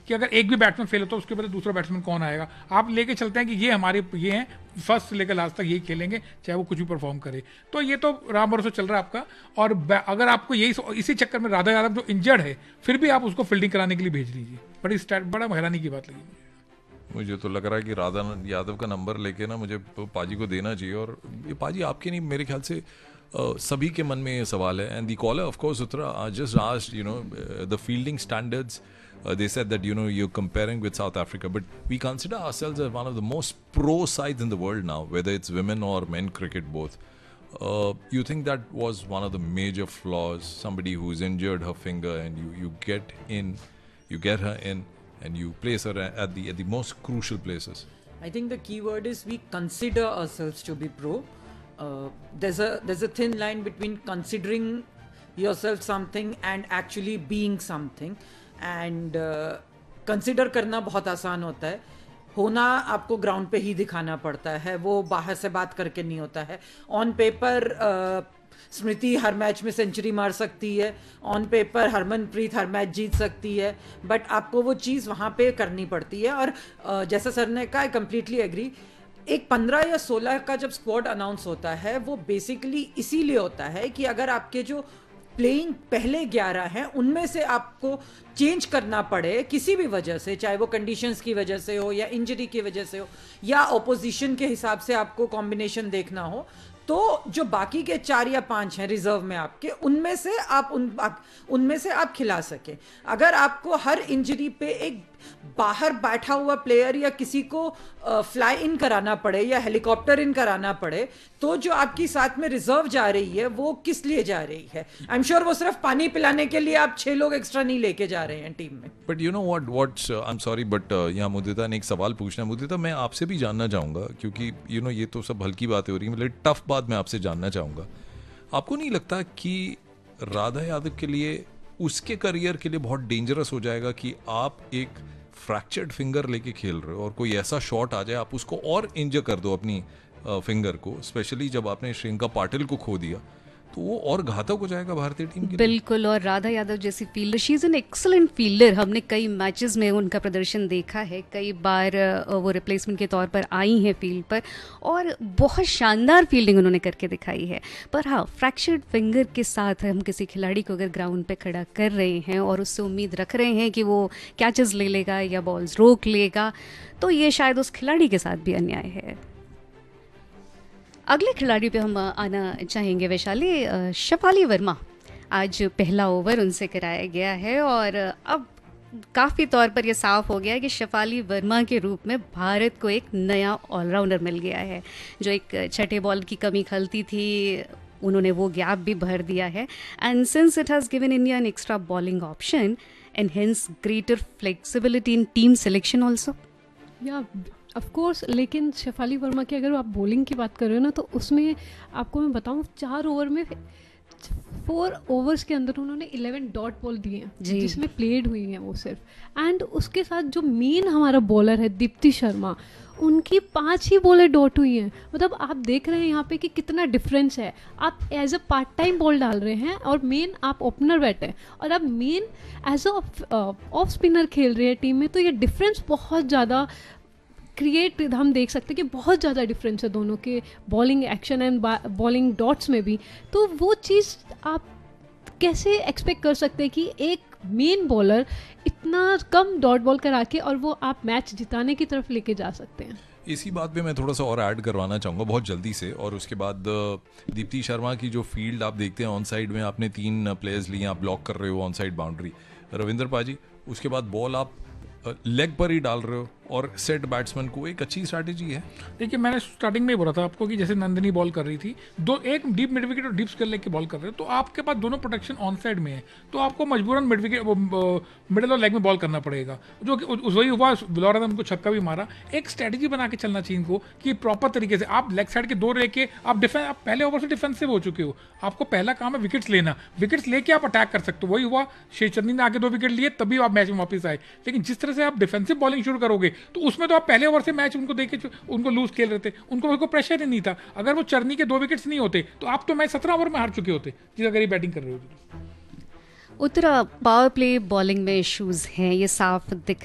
कि अगर एक भी बैट्समैन फेल होता है उसके बाद दूसरा बैट्समैन कौन आएगा। आप लेके चलते हैं कि ये हमारे ये हैं, फर्स्ट से लेकर लास्ट तक यही खेलेंगे चाहे वो कुछ भी परफॉर्म करे। तो ये तो राम भरोसे चल रहा है आपका। और अगर आपको यही इसी चक्कर में राधा यादव जो इंजर्ड है फिर भी आप उसको फील्डिंग कराने के लिए भेज लीजिए, बड़ा हैरानी की बात लगी मुझे तो लग रहा है कि राधा यादव का नंबर लेके ना मुझे पाजी को देना चाहिए। और ये पाजी आपके नहीं, मेरे ख्याल से सभी के मन में ये सवाल है। And the collar of course Uttara just asked the fielding standards, they said that you're comparing with South Africa, but we consider ourselves as one of the most pro sides in the world now, whether it's women or men cricket both. You think that was one of the major flaws? Somebody who's injured her finger and you get her in and you place her at the most crucial places. I think the key word is we consider ourselves to be pro. There's a thin line between considering yourself something and actually being something. And consider करना बहुत आसान होता है, होना आपको ground पे ही दिखाना पड़ता है, वो बाहर से बात करके नहीं होता है। On paper Smriti her match में सेंचुरी मार सकती है, on paper Harmanpreet her match जीत सकती है, बट आपको वो चीज़ वहाँ पे करनी पड़ती है। और जैसा सर ने कहा, आई कम्प्लीटली एग्री। एक 15 या 16 का जब स्क्वाड अनाउंस होता है वो बेसिकली इसीलिए होता है कि अगर आपके जो प्लेइंग पहले 11 हैं उनमें से आपको चेंज करना पड़े किसी भी वजह से, चाहे वो कंडीशंस की वजह से हो या इंजरी की वजह से हो या ओपोजिशन के हिसाब से आपको कॉम्बिनेशन देखना हो, तो जो बाकी के 4 या 5 हैं रिजर्व में आपके, उनमें से आप खिला सके। अगर आपको हर इंजरी पे एक बाहर बैठा हुआ प्लेयर या किसी को फ्लाई इन कराना पड़े या हेलीकॉप्टर इन कराना पड़े, तो जो आपकी साथ में रिजर्व जा रही है वो किस लिए जा रही है? आई एम श्योर वो सिर्फ पानी पिलाने के लिए आप 6 लोग एक्स्ट्रा नहीं लेके जा रहे हैं टीम में। But you know what I am sorry but यहाँ मुदिता ने एक सवाल पूछना है। मुदिता, मैं आपसे भी जानना चाहूँगा क्योंकि ये तो सब हल्की बातें हो रही है, मतलब टफ बात मैं आपसे जानना चाहूँगा। आपको नहीं लगता कि राधा यादव के लिए, उसके करियर के लिए बहुत डेंजरस हो जाएगा कि आप एक फ्रैक्चर्ड फिंगर लेके खेल रहे हो और कोई ऐसा शॉट आ जाए आप उसको और इंजर कर दो अपनी फिंगर को, स्पेशली जब आपने श्रीलंका पाटिल को खो दिया, तो वो और घातक हो जाएगा भारतीय टीम के लिए। बिल्कुल। और राधा यादव जैसी fielder, she is an excellent fielder. हमने कई मैचेस में उनका प्रदर्शन देखा है, कई बार वो रिप्लेसमेंट के तौर पर आई हैं फील्ड पर और बहुत शानदार फील्डिंग उन्होंने करके दिखाई है। पर हाँ, फ्रैक्चर्ड फिंगर के साथ हम किसी खिलाड़ी को अगर ग्राउंड पे खड़ा कर रहे हैं और उससे उम्मीद रख रहे हैं कि वो कैचेस ले लेगा या बॉल्स रोक लेगा, तो ये शायद उस खिलाड़ी के साथ भी अन्याय है। अगले खिलाड़ी पे हम आना चाहेंगे वैशाली। शेफाली वर्मा, आज पहला ओवर उनसे कराया गया है और अब काफ़ी तौर पर यह साफ हो गया है कि शेफाली वर्मा के रूप में भारत को एक नया ऑलराउंडर मिल गया है। जो एक छठे बॉल की कमी खलती थी, उन्होंने वो गैप भी भर दिया है। And since it has given India an extra bowling option and hence greater flexibility in team selection also. या ऑफ कोर्स, लेकिन शेफाली वर्मा की अगर आप बॉलिंग की बात कर रहे हो ना, तो उसमें आपको मैं बताऊं 4 ओवर में 4 ओवर्स के अंदर उन्होंने 11 डॉट बॉल दिए हैं जिसमें प्लेड हुई हैं वो सिर्फ। एंड उसके साथ जो मेन हमारा बॉलर है दीप्ति शर्मा, उनकी 5 ही बॉलें डॉट हुई हैं। मतलब आप देख रहे हैं यहाँ पे कि कितना डिफरेंस है। आप as a part time ball डाल रहे हैं और मेन आप ओपनर बैठे हैं और आप main as a off spinner खेल रहे हैं टीम में, तो ये डिफरेंस बहुत ज़्यादा क्रिएट हम देख सकते हैं कि बहुत ज़्यादा डिफरेंस है दोनों के bowling action and bowling dots में भी। तो वो चीज़ आप कैसे एक्सपेक्ट कर सकते हैं कि एक मेन बॉलर इतना कम डॉट बॉल करा के और वो आप मैच जिताने की तरफ लेके जा सकते हैं। इसी बात पे मैं थोड़ा सा और ऐड करवाना चाहूँगा बहुत जल्दी से। और उसके बाद दीप्ति शर्मा की जो फील्ड आप देखते हैं, ऑन साइड में आपने 3 प्लेयर्स लिए, आप ब्लॉक कर रहे हो ऑन साइड बाउंड्री, रविंद्र पाजी, उसके बाद बॉल आप लेग पर ही डाल रहे हो और सेट बैट्समैन को, एक अच्छी स्ट्रैटेजी है। देखिए, मैंने स्टार्टिंग में ही बोला था आपको कि जैसे नंदिनी बॉल कर रही थी, एक डीप मिड विकेट और डीप स्क्वायर लेके बॉल कर रहे हो, तो आपके पास दोनों प्रोटेक्शन ऑन साइड में है, तो आपको मजबूरन मिड विकेट मिडिल और लेग में बॉल करना पड़ेगा, जो कि वही हुआ। बिलौरा ने उनको छक्का भी मारा। एक स्ट्रैटेजी बना के चलना चाहिए इनको कि प्रॉपर तरीके से आप लेग साइड के 2 लेके आप पहले ओवर से डिफेंसिव हो चुके हो, आपको पहला काम है विकेट्स लेना, विकेट्स लेके आप अटैक कर सकते हो। वही हुआ, शेषचंदी ने आगे 2 विकेट लिए तभी आप मैच में वापस आए। लेकिन जिस तरह से आप डिफेंसिव बॉलिंग शुरू करोगे तो उसमें तो आप पहले ओवर से मैच उनको देके उनको लूज खेल रहे थे, उनको प्रेशर ही नहीं था। अगर वो चरनी के 2 विकेट्स नहीं होते तो आप तो मैच 17 ओवर में हार चुके होते, जिस अगर ये बैटिंग कर रहे होते। उत्तरा, पावर प्ले बॉलिंग में इश्यूज हैं, ये साफ दिख